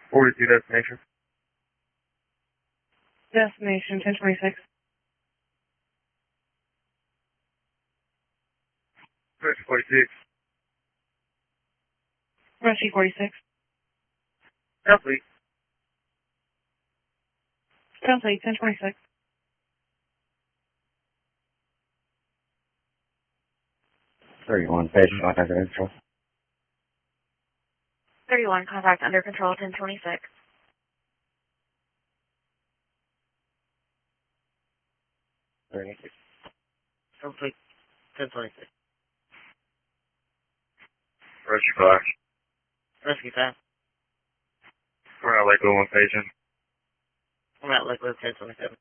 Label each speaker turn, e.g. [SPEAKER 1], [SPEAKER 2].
[SPEAKER 1] 42 destination.
[SPEAKER 2] Destination 1026.
[SPEAKER 1] Rescue 46.
[SPEAKER 2] Rescue 46.
[SPEAKER 1] Complete.
[SPEAKER 2] Complete 1026.
[SPEAKER 3] 31, patient contact under control.
[SPEAKER 4] 31, contact under control, 1026.
[SPEAKER 5] Complete 1026.
[SPEAKER 1] Rescue 5.
[SPEAKER 5] Rescue 5.
[SPEAKER 1] We're at Lakewood 1 patient.
[SPEAKER 5] I'm at Lakewood 1027.